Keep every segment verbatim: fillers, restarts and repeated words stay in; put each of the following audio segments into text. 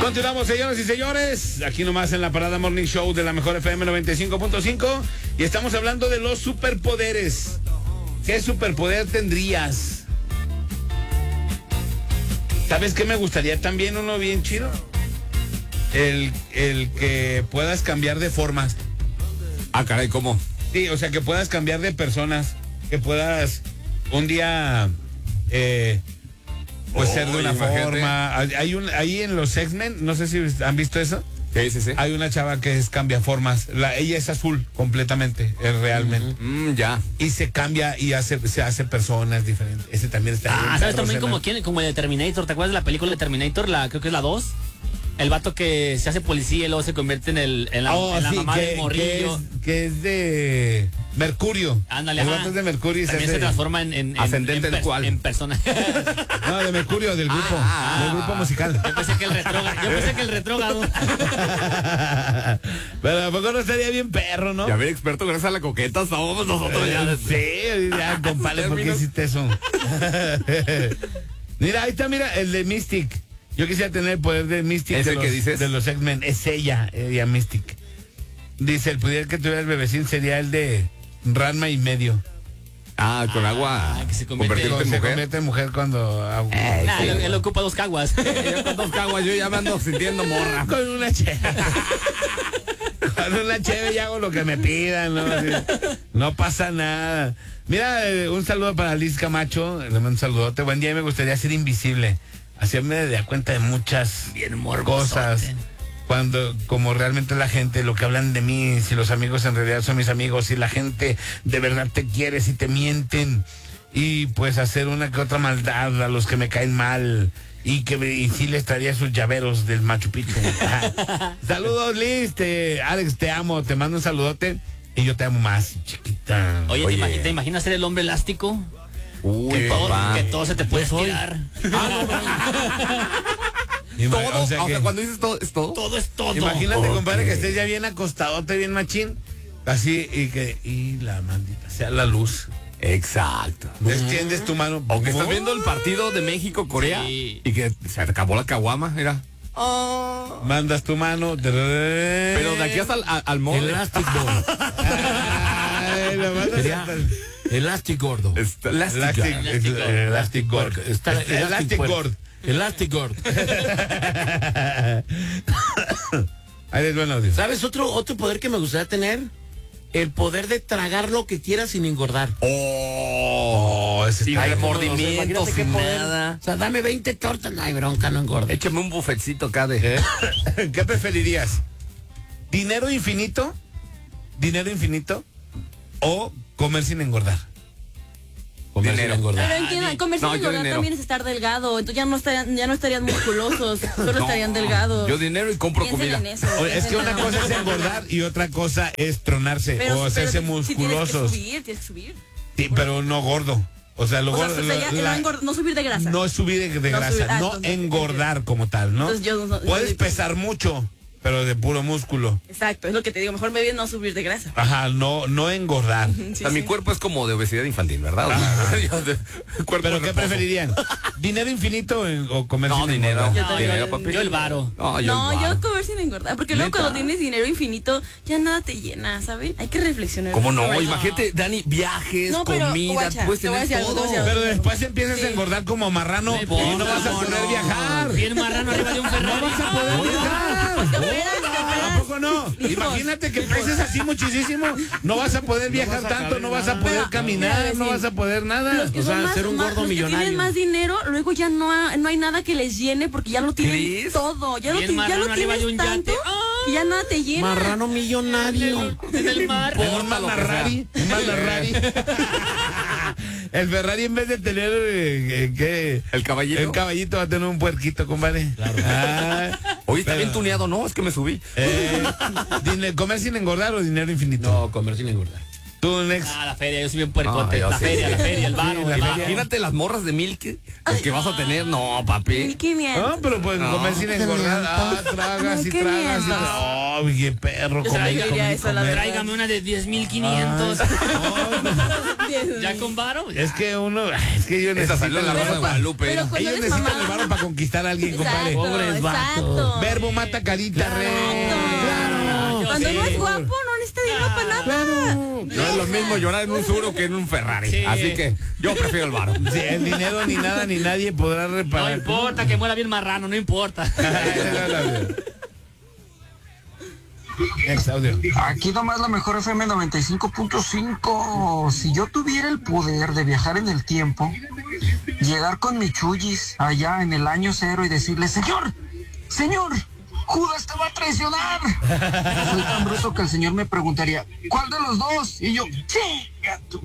Continuamos, señoras y señores, aquí nomás en la Parada Morning Show de la Mejor F M noventa y cinco punto cinco y estamos hablando de los superpoderes. ¿Qué superpoder tendrías? ¿Sabes qué me gustaría también uno bien chido? El, el que puedas cambiar de formas. Ah, caray, ¿cómo? Sí, o sea, que puedas cambiar de personas, que puedas un día eh, pues Oh, ser de una imagínate. forma. Hay un, ahí en los X-Men, no sé si han visto eso. Sí, sí, sí. Hay una chava que es cambia formas. La, ella es azul completamente, es realmente. Mm, ya. Y se cambia y hace, se hace personas diferentes. Ese también está. Ah, bien ¿sabes perro, también Sena. como quién? Como el de Terminator. ¿Te acuerdas de la película de Terminator? La, creo que es la dos. El vato que se hace policía y luego se convierte en, el, en la, Oh, en la sí, mamá que, del que morrillo. es, que es de Mercurio. Ándale, El ajá. vato es de Mercurio y se También hace- se transforma en, en, en- Ascendente en, del cual. en persona. No, de Mercurio, del grupo. Ah, del grupo musical. Yo pensé que el retrógrado. Yo pensé que el retrógrado. Pero a poco no estaría bien perro, ¿no? Ya ver, experto, gracias a la coqueta somos nosotros ya. Eh, Sí, ya, compadre, ¿por qué Términos. hiciste eso? Mira, ahí está, mira, el de Mystic. Yo quisiera tener el poder de Mystic ¿Ese de los, que dices? de los X-Men. Es ella, ella Mystic. Dice, el poder que tuviera el bebecín sería el de Ranma y medio. Ah, con agua. Ah, que se convierte- convertirte en Se mujer. convierte en mujer cuando... Nah, él, él ocupa dos caguas. Yo con dos caguas, yo ya me ando sintiendo morra. Con una cheve. Con una cheve y hago lo que me pidan, ¿no? Así, no pasa nada. Mira, eh, un saludo para Liz Camacho. Le mando un saludote. Buen día, me gustaría ser invisible. Hacerme de cuenta de muchas Bien morbosote. cosas. Cuando, como realmente la gente, lo que hablan de mí, si los amigos en realidad son mis amigos, si la gente de verdad te quiere, si te mienten. Y pues hacer una que otra maldad a los que me caen mal. Y que me- y sí les traería sus llaveros del Machu Picchu. Ajá. Saludos, Liz. Te, Alex, te amo. Te mando un saludote. Y yo te amo más, chiquita. Oye, Oye. ¿te, imagi- te imaginas ser el hombre elástico? Uy, Que todo, papá. que todo se te puede soy. estirar. Ima- Todo, o sea o sea, que- cuando dices todo, ¿es todo? Todo es todo. Imagínate, Ok. compadre, que estés ya bien acostadote, bien machín. Así, y que, y la maldita sea la luz. Exacto. Extiendes tu mano. O que estás viendo el partido de México-Corea Sí. y que se acabó la caguama, mira. Mandas tu mano. Pero Pero de aquí hasta al, al, al mole. Elastic Board. Ay, lo mandas Sería hasta el- Elastic Gordo. Está- Elastic, Elastic Gord. Elastic Gord. Está Elastic Elastic Gord. Gord. Elastic Gord. Ahí les buen audio. ¿Sabes otro, otro poder que me gustaría tener? El poder de tragar lo que quieras sin engordar. Oh, ese sin está- remordimiento, Imagínate qué sin poder. nada. O sea, dame veinte tortas. No hay bronca, no engorda. Échame un bufetcito acá de... ¿Qué preferirías? ¿Dinero infinito? ¿Dinero infinito? ¿O comer sin engordar? Comer sin Dinero. engordar. Pero entiendan, comer sin No, yo engordar dinero. también es estar delgado. Entonces ya no estarían, ya no estarían musculosos, solo estarían delgados. Yo dinero y compro Piensen comida. en eso. Oye, es que piensen una en- cosa es engordar y otra cosa es tronarse Pero- o hacerse pero sí musculosos. Tienes que subir, tienes que subir. Sí, pero no gordo. O sea, lo O sea, gordo. o sea, ya- la- no, engord- no subir de grasa. no es subir de, de No grasa, subir- ah, no entonces, engordar como tal, ¿no? Entonces yo no- Puedes yo- pesar mucho, pero de puro músculo. Exacto, es lo que te digo. Mejor me viene no subir de grasa. Ajá, no, no engordar. Sí, O sea, mi sí. cuerpo es como de obesidad infantil, ¿verdad? O sea, yo de- cuerpo ¿Pero de qué reposo. preferirían? ¿Dinero infinito en- o comer No, sin dinero. engordar? Yo dinero, también. papi. Yo el varo. No, yo, No, el yo varo. comer sin engordar. Porque luego ¿Neta? cuando tienes dinero infinito, ya nada te llena, ¿saben? Hay que reflexionar. ¿Cómo no? Bueno. Imagínate, Dani, viajes, No, pero, comida, guacha, puedes te voy a tener decir algo, todo. te voy a decir Pero después empiezas Sí. a engordar como marrano Sí, y por no vas a favor, poder no. viajar. Bien marrano arriba de un Ferrari. No vas a poder viajar. ¿A poco no? Imagínate que peses así muchísimo. No vas a poder viajar vas a tanto, caber no vas a nada. poder Mira, caminar, mira, no sí. vas a poder nada. Los que O sea, son más, ser un más- gordo los que millonario. tienen más dinero, luego ya no, ha- no hay nada que les llene porque ya lo tienen ¿Crees? todo. Ya lo, Bien ti- ya lo marrano arriba tienes de un yate. tanto y ya nada te llena. Marrano millonario. En el mar. Como un Ferrari, un Ferrari. El Ferrari en vez de tener eh, eh, ¿qué? ¿El caballito? El caballito va a tener un puerquito, compadre. Claro. Oye, está bien tuneado, ¿no? Es que me subí. Eh, dine- ¿Comer sin engordar o dinero infinito? No, comer sin engordar. Tú, Nex. Ah, la feria, yo soy bien puercote. No, yo la sí. feria, la feria, el bar. Sí, la Imagínate las morras de mil que, que vas a tener. No, papi. mil quinientos. No, pero pueden comer sin engordar. Ah, tragas y Qué tragas y miedo. tragas. Oh, qué perro. Yo comer, se la diría comer, eso, la comer. Tráigame una de diez mil quinientos. Diez ¿Ya mil. con varo? Es que uno, es que yo Esta salió necesito en la el Rosa de varo. Guadalupe. pero cuando Ellos eres necesitan mamá. el varo para conquistar a alguien, compadre. Exacto, Pobres vatos. exacto. Verbo mata carita, re. Claro. Yo Cuando sí. no es guapo, no necesita dinero para nada. No es lo mismo llorar en un Suro que en un Ferrari. Sí. Así que yo prefiero el varo. Sí, el dinero ni nada ni nadie podrá No reparar. importa que muera bien marrano, no importa. Next audio. Aquí nomás la mejor F M noventa y cinco punto cinco. Si yo tuviera el poder de viajar en el tiempo, llegar con mi chullis allá en el año cero y decirle, señor, señor, Judas te va a traicionar. Soy tan bruto que el señor me preguntaría, ¿cuál de los dos? Y yo, chinga tú.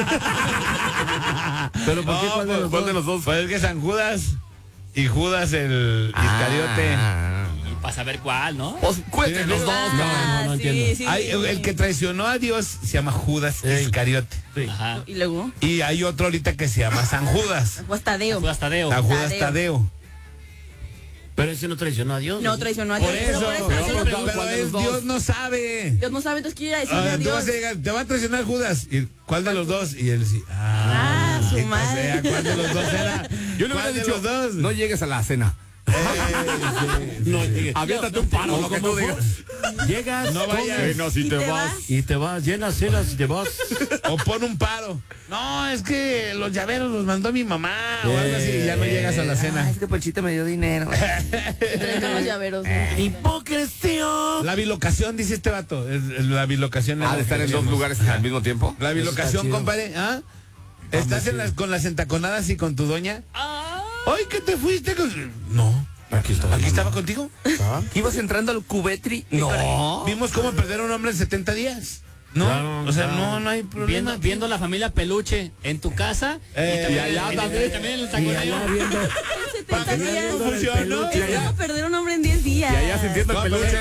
Pero ¿por qué? No, ¿Cuál de los ¿cuál dos? de los dos? Pues es que San Judas y Judas el Iscariote. Ah. Y para saber cuál, ¿no? Pues cuenten los dos. Ah, no, no, no sí, entiendo. sí, Hay- sí. el, el que traicionó a Dios se llama Judas Iscariote. Ajá. Y luego, Y hay otro ahorita que se llama San Judas. pues Tadeo. Judas Tadeo. San Judas Tadeo. Tadeo. Pero ese no traicionó a Dios. No traicionó a Por Dios. Pero eso, por eso, pero, eso lo pero pregunto. es- Dios no sabe. Dios no sabe, entonces quiere ir a decirle Ah, a tú Dios. vas a llegar, te va a traicionar Judas. ¿Y cuál de los dos? Y él sí. Ah, su entonces, madre. ¿a ¿cuál de los dos era? Yo le ¿Cuál hubiera de dicho, los dos? no llegues a la cena. Eh, sí. No llegues. Aviéntate un paro, lo que tú digas. Llegas, No vayas. comes, no, si ¿Y te te vas. vas? y te vas, llenas cenas y te vas. O pon un paro. No, es que los llaveros los mandó mi mamá o algo así y ya no llegas a la cena. que Panchita me dio dinero. Trae con los llaveros. ¿no? Hipócresía. La bilocación, dice este vato. Es- es La bilocación. es Ah, lo de estar que en dos decíamos. lugares al mismo tiempo. La bilocación, chido. compadre. ¿Ah? ¿Estás en las, con las entaconadas y con tu doña? ¡Ay, que te fuiste! con-". No. Aquí está. ¿Aquí estaba contigo? ¿Ibas entrando al cubetri? No. Vimos cómo perder a un hombre en setenta días. No, Claro, o sea, claro. no, no hay problema. Viendo, viendo la familia Peluche en tu casa. Eh, y también, y allá en- también. también en el Y taconeo. allá viendo. setenta días. no funcionó. Es como perder un hombre en diez días. Y allá sintiendo el peluche.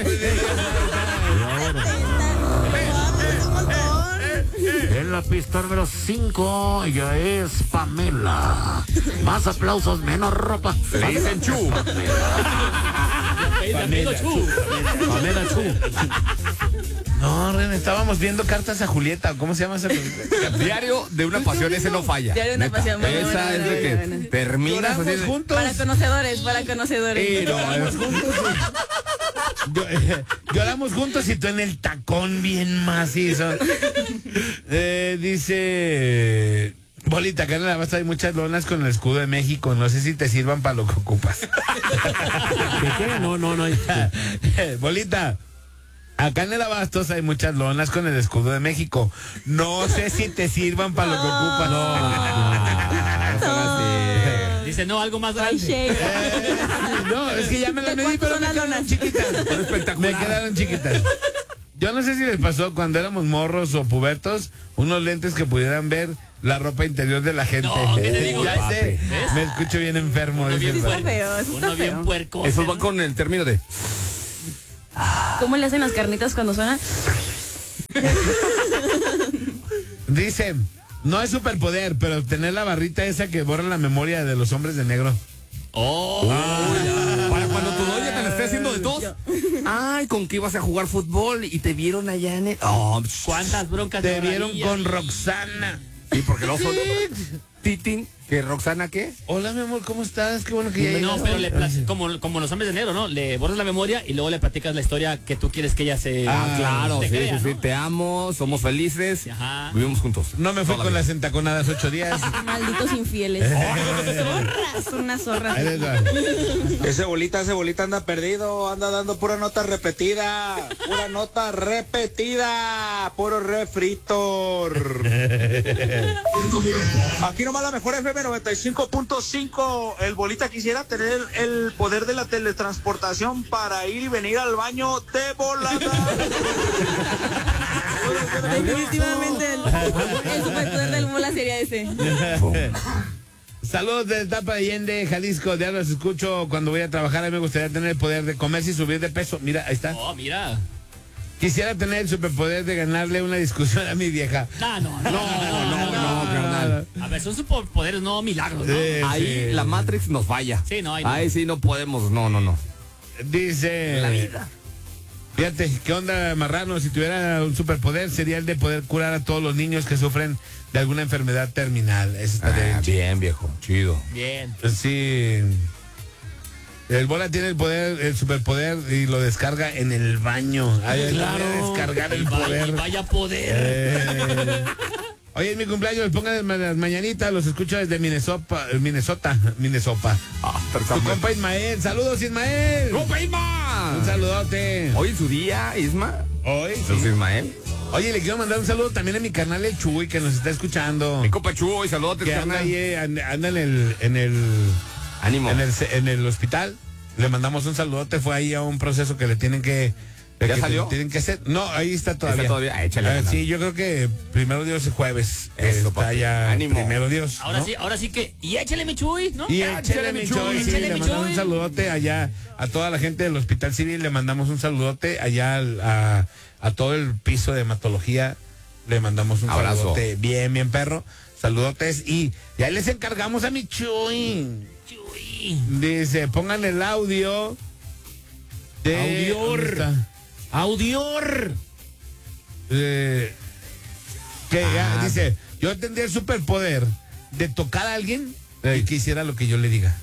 En la pista número cinco, ella es Pamela. Más aplausos, menos ropa. Le dicen Chu. Ahí de amigo Chu. Pamela Chu. No, Ren, estábamos viendo cartas a Julieta. ¿Cómo se llama esa película? Diario de una pasión, ese no falla. Diario de una Neta. pasión, muy Esa buena, es de buena, que buena. terminas Lloramos así de- juntos. Para conocedores, para conocedores. Sí, no, lloramos juntos. Yo- eh, lloramos juntos y tú en el tacón bien macizo. Eh, dice Bolita, acá en la basta hay muchas lonas con el escudo de México. No sé si te sirvan para lo que ocupas. ¿Qué qué? No, no, no. hay- Bolita, acá en el Abastos hay muchas lonas con el escudo de México. No sé si te sirvan para lo que ocupas. No. Dice, no, algo más Ay, grande. Shea. Eh, no, es que ya me las ¿De medí, cuánto pero son me las quedaron lonas? chiquitas. Me quedaron chiquitas. Yo no sé si les pasó cuando éramos morros o pubertos, unos lentes que pudieran ver la ropa interior de la gente. No, ¿qué te digo? Ya sé, ¿Ves? me escucho bien enfermo. Uno dice bien el está vato. feo, eso Uno está bien feo. puerco. Eso va con el término de. ¿Cómo le hacen las carnitas cuando suenan? Dice, no es superpoder, pero tener la barrita esa que borra la memoria de los hombres de negro. Oh, Para cuando tu doña te la esté haciendo de tos. Ay, con que ibas a jugar fútbol y te vieron allá en el. Oh, cuántas broncas Te de vieron ahorraría. con Roxana. sí, porque no son. Titín, que Roxana, ¿qué? Hola, mi amor, ¿cómo estás? Qué bueno que ya No, llegaste. pero le pla- como, como los hombres de negro, ¿no? Le borras la memoria y luego le platicas la historia que tú quieres que ella se. Ah, claro, te sí, crea, sí, sí. ¿no? Te amo, somos felices. Ajá. Vivimos juntos. No me fui Toda con la las entaconadas ocho días. Malditos infieles. Zorras, unas zorras. Ahí les va. Ese bolita, ese bolita anda perdido, anda dando pura nota repetida, pura nota repetida, puro refritor. Aquí nomás la mejor F M noventa y cinco punto cinco. El bolita quisiera tener el poder de la teletransportación para ir y venir al baño de volada. Definitivamente el, el superpoder del mula sería ese. Saludos desde Tapa de Allende, Jalisco. Ya los escucho cuando voy a trabajar. A mí me gustaría tener el poder de comer sin subir de peso. Mira, ahí está. Oh, mira. Quisiera tener el superpoder de ganarle una discusión a mi vieja. Ah, no, no, No, no, no, carnal. A ver, son superpoderes, no milagros, ¿no? Sí, Ahí sí. la Matrix nos falla. Sí, no, ahí no. Ahí sí no podemos, no, no, no. Dice... La vida. Fíjate, ¿qué onda, marrano? Si tuviera un superpoder, sería el de poder curar a todos los niños que sufren de alguna enfermedad terminal. Eso estaría Ah, bien chido. bien, viejo, chido. Bien. Pues sí. El Bola tiene el poder, el superpoder y lo descarga en el baño. Ay, Claro. voy a descargar el Vaya- poder. Vaya poder. Eh, Hoy es mi cumpleaños, pongan las mañanitas, los escucho desde Minnesota, Minnesota, Minnesota. Ah, Tu compa Ismael, saludos Ismael. ¡Compa Isma! Un saludote. Hoy es su día, Isma. Hoy, ¿Es sí. Ismael? Oye, le quiero mandar un saludo también a mi carnal el Chuy, que nos está escuchando. Mi compa Chuy, hoy saludote, Que anda carnal. ahí, eh, anda, anda en el, en el, Ánimo. en el, en el hospital. Le mandamos un saludote, fue ahí a un proceso que le tienen que... ¿Ya que salió? Tienen que hacer. No, ahí está todavía. ¿Está todavía? Ah, échale Ah, ganas. sí, yo creo que primero Dios es jueves. Eso, está papi. ya Ánimo. primero Dios. Ahora ¿no? sí, ahora sí que. Y échale mi Chuy, ¿no? Y Ya, échale mi Chuy, sí, échale le mi mandamos Chuy. un saludote allá a toda la gente del Hospital Civil, le mandamos un saludote allá al- a, a todo el piso de hematología, le mandamos un Abrazo. saludote bien, bien perro, saludotes y ya les encargamos a mi Chuy. Chuy. Dice, pongan el audio de... Audior. ¿dónde está? Audior. Eh, que ya Ah. dice, yo tendría el superpoder de tocar a alguien y que hiciera lo que yo le diga.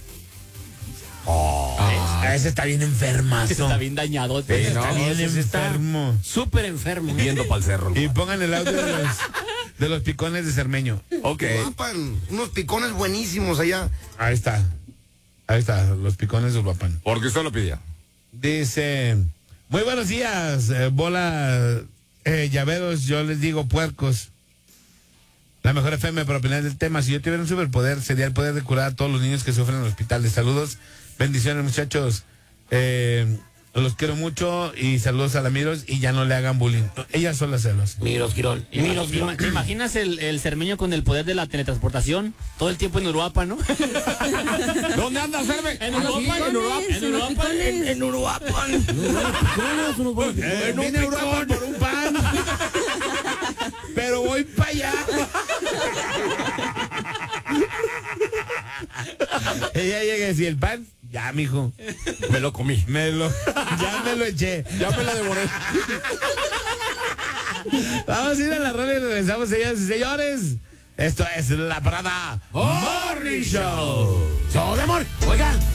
Ah, ese está bien enfermazo. Está bien dañado. Ese Sí, está no, bien ese está- enfermo. Súper enfermo. Viendo para el cerro. Y pongan el audio de los, de los picones de Cermeño. Ok. Uruapan, unos picones buenísimos allá. Ahí está. Ahí está, los picones de Uruapan. Porque usted lo pidió. Dice, muy buenos días, eh, bola, eh, llaveros, yo les digo puercos. La mejor F M para opinar del tema. Si yo tuviera un superpoder, sería el poder de curar a todos los niños que sufren en hospitales. Saludos, bendiciones muchachos. Eh, los quiero mucho y saludos a la Miros y ya no le hagan bullying. Ellas son las celos. Miros, Quirón. Miros, Ima- ¿Te imaginas el, el cermeño con el poder de la teletransportación? Todo el tiempo en Uruapan, ¿no? ¿Dónde anda, Cerme? En Uruapan, en Uruapan, en Unos Uruapan. picones. En Uruapan. Eh, vine a Europa por un pan. Pero voy para allá. Ella llega y decía, ¿el pan? Ya, mijo. Me lo comí. Me lo, ya me lo eché. Ya me lo devoré. Vamos a ir a la radio y regresamos, señores y señores. Esto es La Parada Morning Show. ¡Show de amor! Oigan,